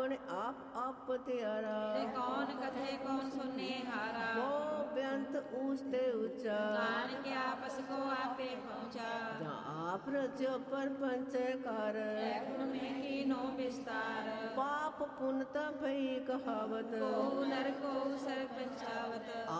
अपने आप त्यारा। कौन कथे कौन सुने हारा। वो बेअंत ऊंचते ऊंचा। जान के आपस को आपे पहुँचा। जहाँ आप रचो परपंच कार। गुण में कीनो विस्तार। पाप पुण्य भई कहावत। को नर को सर पंचावत।